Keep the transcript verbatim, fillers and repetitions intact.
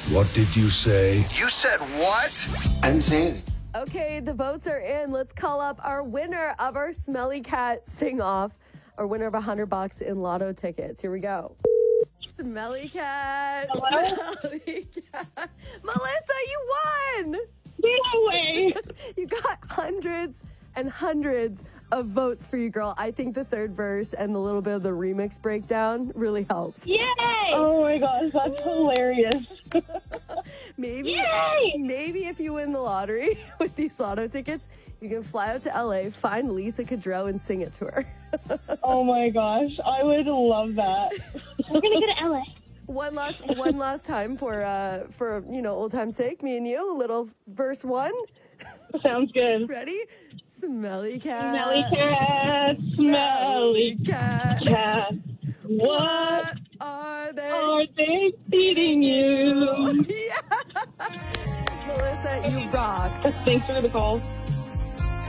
What did you say? You said what? I didn't say anything. Okay, the votes are in. Let's call up our winner of our Smelly Cat sing-off, our winner of one hundred bucks in lotto tickets. Here we go. Smelly Cat. Hello? Smelly Cat. Melissa, you won! No way. You got hundreds and hundreds of votes for you, girl. I think the third verse and the little bit of the remix breakdown really helps. Yay! Oh my gosh, that's hilarious. Maybe, Yay! maybe if you win the lottery with these lotto tickets, you can fly out to L A, find Lisa Kudrow, and sing it to her. Oh my gosh, I would love that. We're gonna go to L A. One last, one last time for, uh, for you know, old time's sake, me and you. A little verse one. Sounds good. Ready? Smelly cat. Smelly cat, smelly cat. cat. What are they? are they feeding you? Yeah. Melissa, you rock. Thanks for the call.